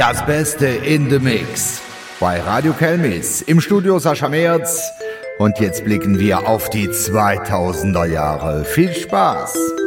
Das Beste in the Mix. Bei Radio Kelmis. Im Studio Sascha Merz. Und jetzt blicken wir auf die 2000er Jahre. Viel Spaß!